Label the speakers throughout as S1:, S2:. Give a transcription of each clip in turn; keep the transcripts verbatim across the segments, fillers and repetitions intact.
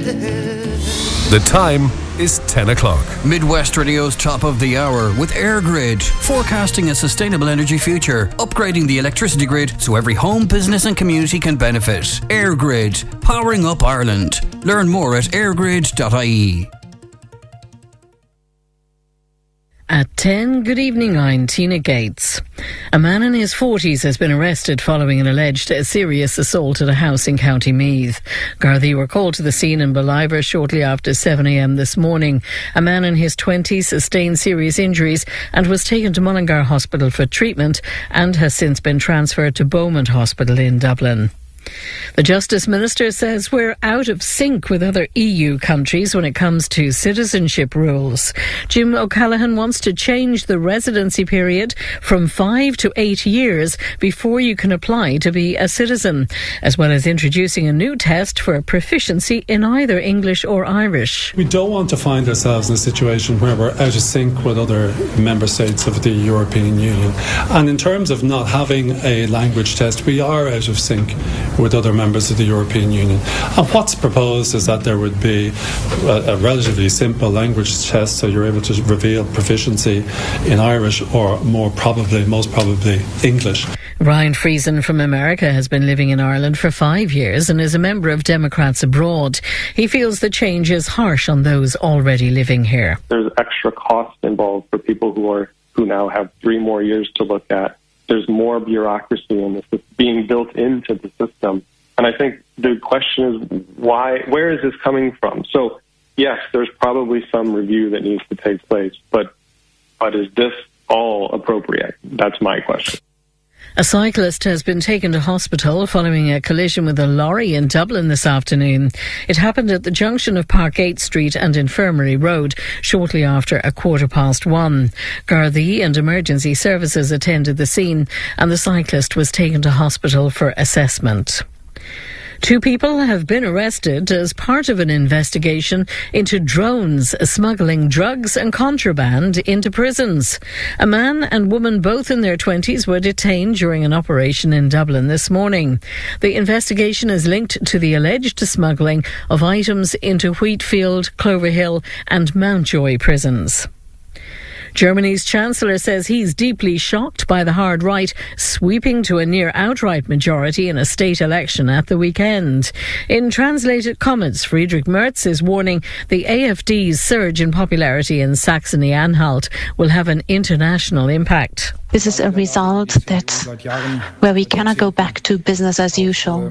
S1: The time is ten o'clock.
S2: Midwest Radio's top of the hour with AirGrid, forecasting a sustainable energy future, upgrading the electricity grid so every home, business and community can benefit. AirGrid, powering up Ireland. Learn more at airgrid dot I E.
S3: At ten, good evening, I'm Tina Gates. A man in his forties has been arrested following an alleged serious assault at a house in County Meath. Gardaí were called to the scene in Ballivor shortly after seven a m this morning. A man in his twenties sustained serious injuries and was taken to Mullingar Hospital for treatment and has since been transferred to Beaumont Hospital in Dublin. The Justice Minister says we're out of sync with other E U countries when it comes to citizenship rules. Jim O'Callaghan wants to change the residency period from five to eight years before you can apply to be a citizen, as well as introducing a new test for proficiency in either English or Irish.
S4: We don't want to find ourselves in a situation where we're out of sync with other member states of the European Union. And in terms of not having a language test, we are out of sync with other members of the European Union. And what's proposed is that there would be a, a relatively simple language test, so you're able to reveal proficiency in Irish or more probably, most probably, English.
S3: Ryan Friesen from America has been living in Ireland for five years and is a member of Democrats Abroad. He feels the change is harsh on those already living here.
S5: There's extra cost involved for people who are who now have three more years to look at. There's more bureaucracy in this being built into the system. And I think the question is, why? Where is this coming from? So, yes, there's probably some review that needs to take place, but, but is this all appropriate? That's my question.
S3: A cyclist has been taken to hospital following a collision with a lorry in Dublin this afternoon. It happened at the junction of Parkgate Street and Infirmary Road shortly after a quarter past one. Gardaí and emergency services attended the scene and the cyclist was taken to hospital for assessment. Two people have been arrested as part of an investigation into drones smuggling drugs and contraband into prisons. A man and woman, both in their twenties, were detained during an operation in Dublin this morning. The investigation is linked to the alleged smuggling of items into Wheatfield, Cloverhill and Mountjoy prisons. Germany's Chancellor says he's deeply shocked by the hard right sweeping to a near outright majority in a state election at the weekend. In translated comments, Friedrich Merz is warning the A F D's surge in popularity in Saxony-Anhalt will have an international impact.
S6: This is a result that where we cannot go back to business as usual.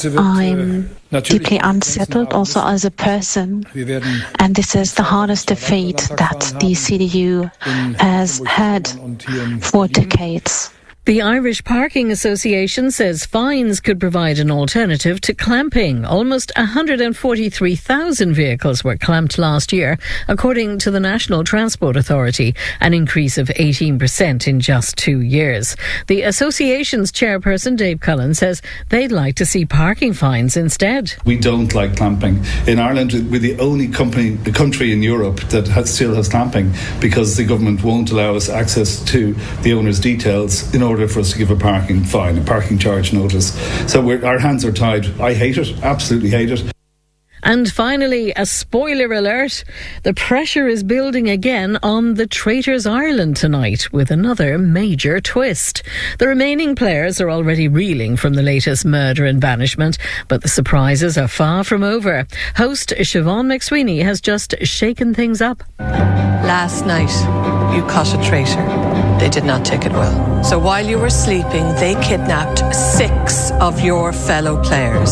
S6: I'm deeply unsettled also as a person, and this is the hardest defeat that the C D U has had for decades.
S3: The Irish Parking Association says fines could provide an alternative to clamping. Almost one hundred forty-three thousand vehicles were clamped last year, according to the National Transport Authority, an increase of eighteen percent in just two years. The association's chairperson, Dave Cullen, says they'd like to see parking fines instead.
S7: We don't like clamping. In Ireland, we're the only company, the country in Europe that has, still has clamping because the government won't allow us access to the owner's details in order for us to give a parking fine, a parking charge notice. So we're, our hands are tied. I hate it, absolutely hate it.
S3: And finally, a spoiler alert. The pressure is building again on the Traitors Ireland tonight with another major twist. The remaining players are already reeling from the latest murder and banishment, but the surprises are far from over. Host Siobhan McSweeney has just shaken things up.
S8: Last night, you caught a traitor. They did not take it well. So while you were sleeping, they kidnapped six of your fellow players.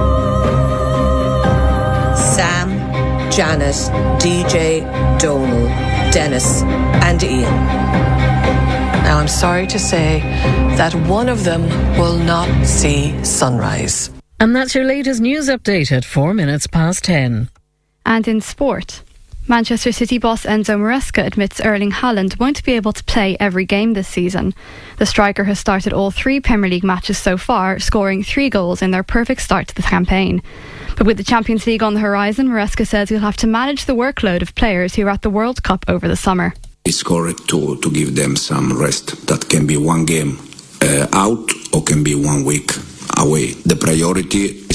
S8: Sam, Janet, D J, Donal, Dennis and Ian. Now I'm sorry to say that one of them will not see sunrise.
S3: And that's your latest news update at four minutes past ten.
S9: And in sport, Manchester City boss Enzo Maresca admits Erling Haaland won't be able to play every game this season. The striker has started all three Premier League matches so far, scoring three goals in their perfect start to the campaign. But with the Champions League on the horizon, Maresca says he'll have to manage the workload of players who are at the World Cup over the summer.
S10: It's correct to, to give them some rest. That can be one game uh, out or can be one week away. The priority is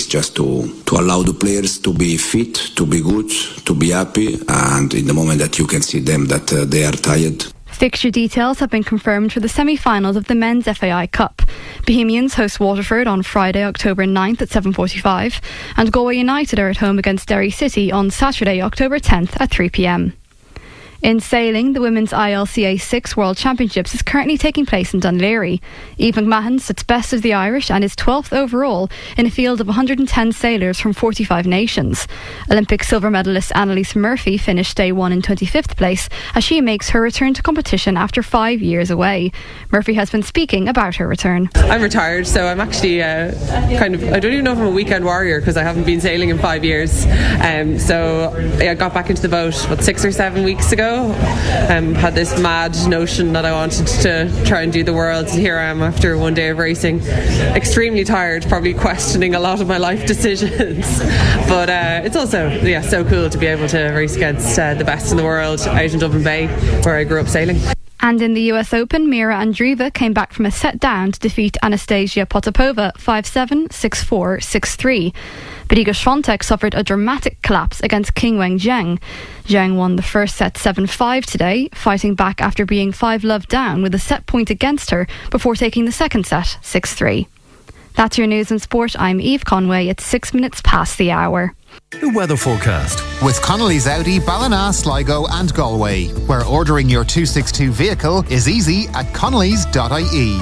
S10: just to, to allow the players to be fit, to be good, to be happy, and in the moment that you can see them that uh, they are tired.
S9: Fixture details have been confirmed for the semi-finals of the Men's F A I Cup. Bohemians host Waterford on Friday, October ninth at seven forty-five, and Galway United are at home against Derry City on Saturday, October tenth at three p.m. In sailing, the Women's I L C A six World Championships is currently taking place in Dún Laoghaire. Eve McMahon sits best of the Irish and is twelfth overall in a field of one hundred ten sailors from forty-five nations. Olympic silver medalist Annalise Murphy finished day one in twenty-fifth place as she makes her return to competition after five years away. Murphy has been speaking about her return.
S11: I'm retired, so I'm actually uh, kind of, I don't even know if I'm a weekend warrior because I haven't been sailing in five years. Um, so I got back into the boat, what, six or seven weeks ago. Um, had this mad notion that I wanted to try and do the world. Here I am after one day of racing, extremely tired, probably questioning a lot of my life decisions. But uh, it's also yeah so cool to be able to race against uh, the best in the world out in Dublin Bay, where I grew up sailing.
S9: And in the U S Open, Mira Andreeva came back from a set down to defeat Anastasia Potapova five seven, six four, six three. But Iga Swiatek suffered a dramatic collapse against Qinwen Zheng. Zheng won the first set seven five today, fighting back after being five love down with a set point against her before taking the second set six three. That's your news and sport. I'm Eve Conway. It's six minutes past the hour.
S1: The weather forecast
S12: with Connolly's Audi, Ballina, Sligo and Galway, where ordering your two sixty-two vehicle is easy at connellys dot I E.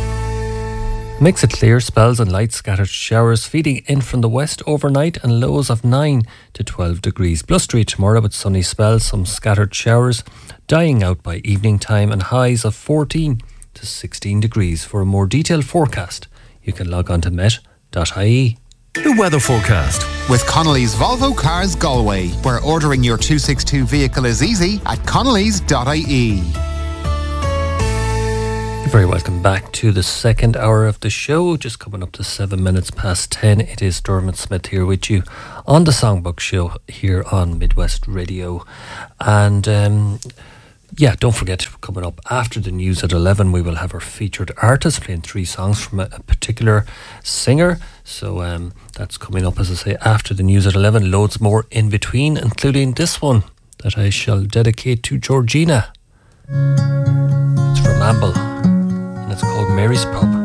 S13: Makes it clear, spells and light scattered showers feeding in from the west overnight and lows of nine to twelve degrees. Blustery tomorrow with sunny spells, some scattered showers dying out by evening time and highs of fourteen to sixteen degrees. For a more detailed forecast, you can log on to met dot I E.
S1: The weather forecast
S12: with Connolly's Volvo Cars Galway, where ordering your two sixty-two vehicle is easy at connellys dot I E.
S13: You're very welcome back to the second hour of the show. Just coming up to seven minutes past ten. It is Dermot Smith here with you on the Songbook Show here on Midwest Radio. And um, yeah, don't forget, coming up after the news at eleven, we will have our featured artist playing three songs from a, a particular singer. So um, that's coming up, as I say, after the news at eleven. Loads more in between, including this one that I shall dedicate to Georgina. It's from Amble, and it's called Mary's Pub.